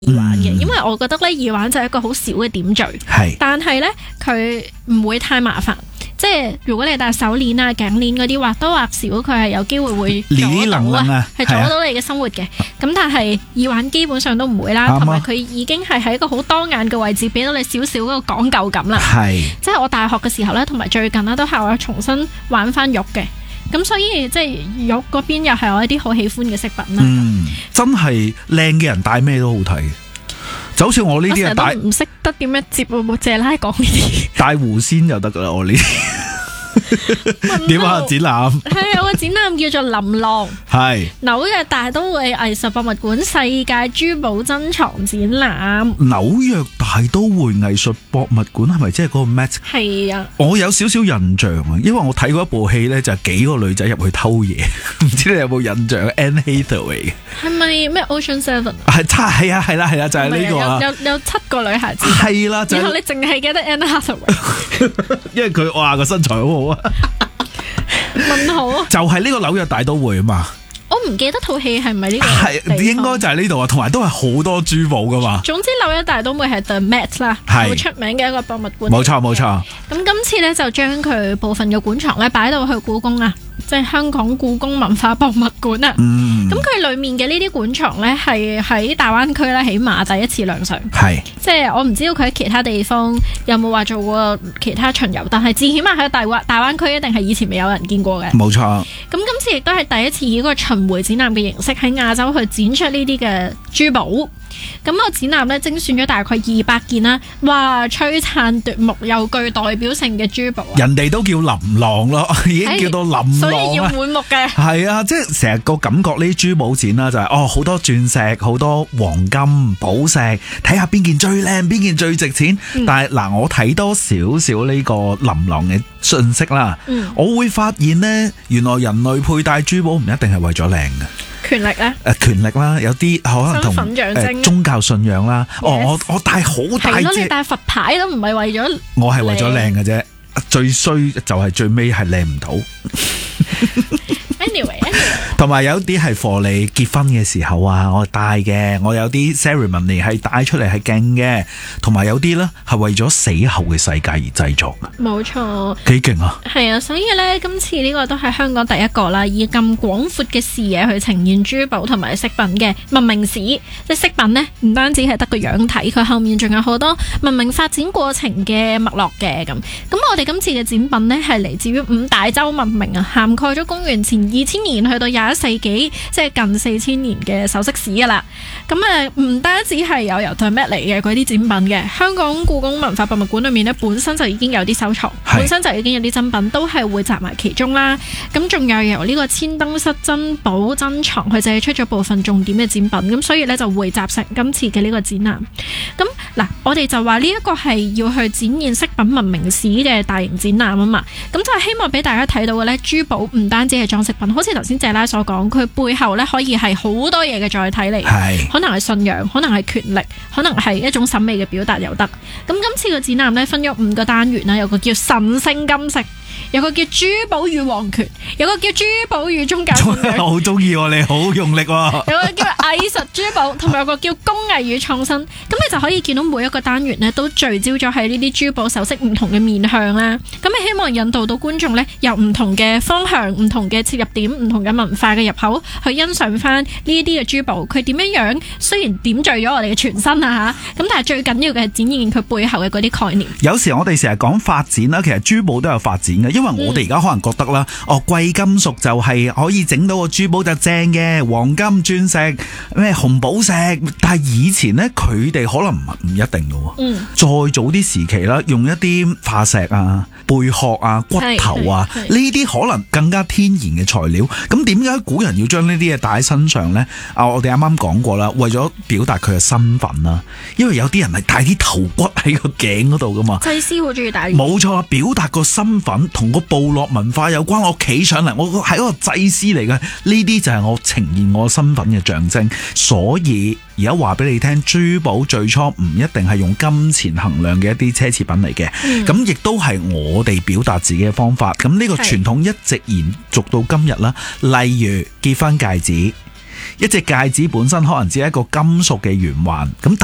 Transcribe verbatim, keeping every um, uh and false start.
耳環嘅，因為我覺得咧耳環就係一個好少嘅點綴， 係， 但係咧佢唔會太麻煩。即係如果你戴手鏈啊、頸鏈嗰啲，或多或少佢係有機會會阻到啊，係阻到你嘅生活嘅。咁但係耳環基本上都唔會啦，同埋佢已經係喺一個好當眼嘅位置，俾到你少少嗰個講究感啦。係，即係我大學嘅時候咧，同埋最近咧都係我重新玩翻玉嘅。咁所以即係玉嗰邊又係我一啲好喜歡嘅飾品啦。 嗯，真係靚嘅人戴咩都好睇。就好似我呢啲啊，戴唔識得點樣接喎，冇謝拉講呢啲， 戴狐仙就得噶啦，我呢啲。點啊？展覽係有個展覽叫做琳琅，係紐約大都會藝術博物館世界珠寶珍藏展覽。 紐約大都會藝術博物館係咪即係嗰個 Met？ 係啊，我有少少印象啊，因為我睇過一部戲咧，就係幾個女仔入去偷嘢，唔知你有冇印象 ？Anne Hathaway 嘅係咪咩 Ocean Seven？ 係差係啊係啦係啦，就係呢個啊，有有七個女孩子係啦，然後你淨係記得 Anne Hathaway， 因為佢哇個身材好好。問號就係呢個紐約大都會啊嘛，我唔記得套戲係咪呢個係應該就係呢度啊，同埋都係好多珠寶噶嘛。總之紐約大都會係 The Met 啦，好出名嘅一個博物館。冇錯冇錯。咁今次咧就將佢部分嘅館藏咧擺到去故宮啊，即係香港故宮文化博物館啊。嗯。咁佢裏面嘅呢啲館藏咧係喺大灣區咧起碼第一次亮相。係。即係我唔知道佢喺其他地方有冇話做過其他巡遊，但係至起碼喺大灣大灣區一定係以前未有人見過嘅。冇錯。咁今次亦都係第一次以一個巡迴展覽嘅形式喺亞洲去展出呢啲嘅珠寶。咁個展覽咧精選咗大概二百件啦，哇，璀璨奪目又具代表性嘅珠寶。人哋都叫琳琅咯，已經叫到琳琅，所以要滿目嘅。係啊，即係成日個感覺呢啲珠寶展啦，就係、是、哦好多鑽石、好多黃金、寶石，睇下邊件最靚，邊件最值錢。嗯、但係嗱，我睇多少少呢個琳琅嘅信息啦，嗯、我會發現呢，原來人類佩戴珠寶唔一定係為咗靚嘅。權力咧？誒，權力啦，有啲可能同誒、呃、宗教信仰啦。Yes. 哦，我我戴好大隻，係咯，你戴佛牌都唔係為咗，我係為咗靚嘅啫。最衰就係最尾係靚唔到。Anyway，同埋有啲係貨你結婚嘅時候啊，我戴嘅，我有啲 ceremony 係戴出嚟係勁嘅，同埋有啲咧係為咗死後嘅世界而製作嘅。冇錯，幾勁啊！係啊，所以咧今次呢個都係香港第一個啦，以咁廣闊嘅視野去呈現珠寶同埋飾品嘅文明史。即係飾品呢，唔單止係得個樣睇，佢後面仲有好多文明發展過程嘅脈絡嘅咁。咁我哋今次嘅展品呢，係嚟自於五大洲文明啊，涵蓋咗公元前二千年去到廿一世紀，即係近四千年嘅首飾史噶啦。咁啊，唔單止係有由 The Met 嚟嘅嗰啲展品嘅，香港故宮文化博物館裏面呢，本身就已經有啲收藏，本身就已經有啲珍品，都係會集埋其中啦。咁仲有由呢個千燈室珍寶珍藏，佢就係出咗部分重點嘅展品，咁所以呢，就匯集成今次嘅呢個展覽。咁嗱，我哋就話呢一個係要去展現飾品文明史嘅大型展覽啊嘛，咁就係希望俾大家睇到嘅呢，珠寶唔單止係裝飾品，好似頭先謝拉所講，佢背後呢可以係好多嘢嘅載體嚟，可能係信仰，可能係權力，可能係一種審美嘅表達又得。咁今次嘅展覽呢，分咗五個單元啦，有個叫神聖金飾，有個叫珠寶與皇權，有個叫珠寶與宗教信仰。我好中意喎，你好用力喎、啊。有個叫藝術珠寶，同埋有個叫工藝與創新。咁你就可以見到每一個單元呢，都聚焦咗喺呢啲珠寶首飾唔同嘅面向啦。咁你希望引導到觀眾呢，由唔同嘅方向、唔同嘅切入點、唔同嘅文化嘅入口去欣賞翻呢啲嘅珠寶，佢點樣樣？雖然點綴咗我哋嘅全身啊嚇，咁但係最緊要嘅係展現佢背後嘅嗰啲概念。有時我哋成日講發展啦，其實珠寶都有發展嘅，因為我哋而家可能覺得啦，哦貴金屬就係可以整到個珠寶就正嘅，黃金、鑽石、咩紅寶石，但係以前呢，佢哋可能唔唔一定嘅。嗯，再早啲時期啦，用一啲化石啊、貝殼啊、骨頭啊，呢啲可能更加天然嘅材料。咁點解古人要將呢啲嘢戴喺身上呢？啊，我哋啱啱講過啦，為咗表達佢嘅身份啦，因為有啲人係戴啲頭骨喺個頸嗰度噶嘛。祭司好中意戴。冇錯，表達個身份同個部落文化有關。我企上嚟，我係一個祭司嚟嘅，呢啲就係我呈現我身份嘅象徵。所以而家話俾你聽，珠寶最初唔一定係用金錢衡量嘅一啲奢侈品嚟嘅，咁亦都係我哋表達自己嘅方法。咁呢個傳統一直延續到今日啦。例如結婚戒指， 一隻戒指本身可能只係一個金屬嘅圓環咁。